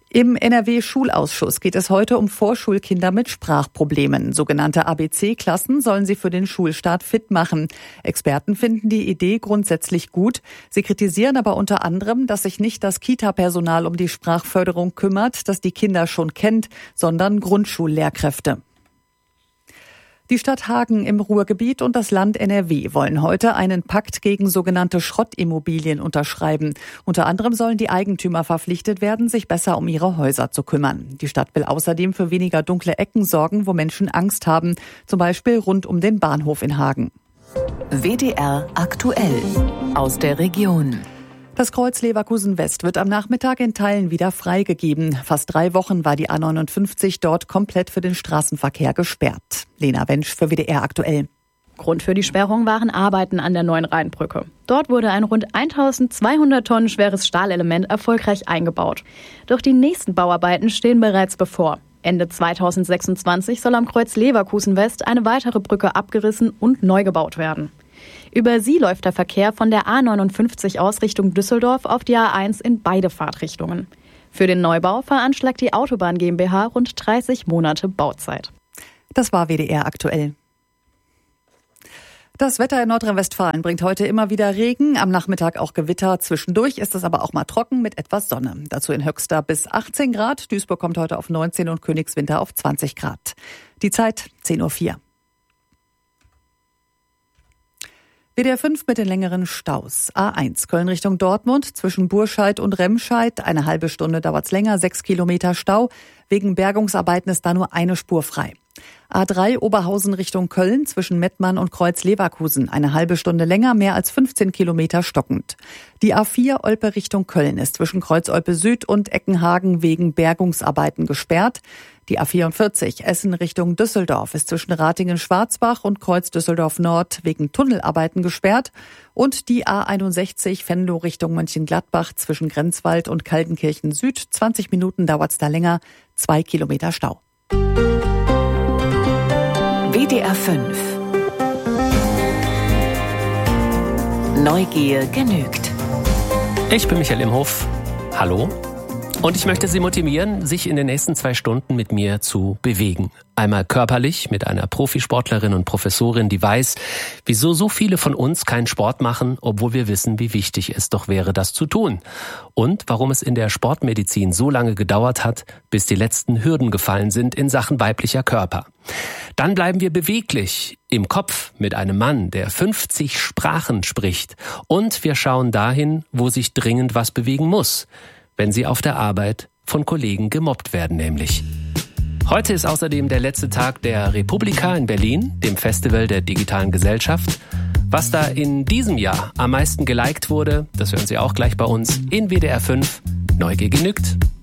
Im NRW-Schulausschuss geht es heute um Vorschulkinder mit Sprachproblemen. Sogenannte ABC-Klassen sollen sie für den Schulstart fit machen. Experten finden die Idee grundsätzlich gut. Sie kritisieren aber unter anderem, dass sich nicht das Kita-Personal um die Sprachförderung kümmert, das die Kinder schon kennt, sondern Grundschullehrkräfte. Die Stadt Hagen im Ruhrgebiet und das Land NRW wollen heute einen Pakt gegen sogenannte Schrottimmobilien unterschreiben. Unter anderem sollen die Eigentümer verpflichtet werden, sich besser um ihre Häuser zu kümmern. Die Stadt will außerdem für weniger dunkle Ecken sorgen, wo Menschen Angst haben, zum Beispiel rund um den Bahnhof in Hagen. WDR aktuell aus der Region. Das Kreuz Leverkusen West wird am Nachmittag in Teilen wieder freigegeben. Fast 3 Wochen war die A59 dort komplett für den Straßenverkehr gesperrt. Lena Wensch für WDR aktuell. Grund für die Sperrung waren Arbeiten an der neuen Rheinbrücke. Dort wurde ein rund 1200 Tonnen schweres Stahlelement erfolgreich eingebaut. Doch die nächsten Bauarbeiten stehen bereits bevor. Ende 2026 soll am Kreuz Leverkusen West eine weitere Brücke abgerissen und neu gebaut werden. Über sie läuft der Verkehr von der A59 aus Richtung Düsseldorf auf die A1 in beide Fahrtrichtungen. Für den Neubau veranschlagt die Autobahn GmbH rund 30 Monate Bauzeit. Das war WDR aktuell. Das Wetter in Nordrhein-Westfalen bringt heute immer wieder Regen, am Nachmittag auch Gewitter. Zwischendurch ist es aber auch mal trocken mit etwas Sonne. Dazu in Höxter bis 18 Grad. Duisburg kommt heute auf 19 und Königswinter auf 20 Grad. Die Zeit 10:04 Uhr. WDR 5 mit den längeren Staus. A1 Köln Richtung Dortmund zwischen Burscheid und Remscheid. Eine halbe Stunde dauert's länger, 6 Kilometer Stau. Wegen Bergungsarbeiten ist da nur eine Spur frei. A3 Oberhausen Richtung Köln zwischen Mettmann und Kreuz Leverkusen. Eine halbe Stunde länger, mehr als 15 Kilometer stockend. Die A4 Olpe Richtung Köln ist zwischen Kreuz Olpe Süd und Eckenhagen wegen Bergungsarbeiten gesperrt. Die A44 Essen Richtung Düsseldorf ist zwischen Ratingen-Schwarzbach und Kreuz Düsseldorf Nord wegen Tunnelarbeiten gesperrt. Und die A61 Venlo Richtung Mönchengladbach zwischen Grenzwald und Kaltenkirchen Süd. 20 Minuten dauert's da länger, 2 Kilometer Stau. WDR 5 Neugier genügt. Ich bin Michael Imhoff. Hallo. Und ich möchte Sie motivieren, sich in den nächsten 2 Stunden mit mir zu bewegen. Einmal körperlich mit einer Profisportlerin und Professorin, die weiß, wieso so viele von uns keinen Sport machen, obwohl wir wissen, wie wichtig es doch wäre, das zu tun. Und warum es in der Sportmedizin so lange gedauert hat, bis die letzten Hürden gefallen sind in Sachen weiblicher Körper. Dann bleiben wir beweglich im Kopf mit einem Mann, der 50 Sprachen spricht. Und wir schauen dahin, wo sich dringend was bewegen muss, wenn sie auf der Arbeit von Kollegen gemobbt werden nämlich. Heute ist außerdem der letzte Tag der Republika in Berlin, dem Festival der digitalen Gesellschaft. Was da in diesem Jahr am meisten geliked wurde, das hören Sie auch gleich bei uns in WDR 5. Neugier genügt.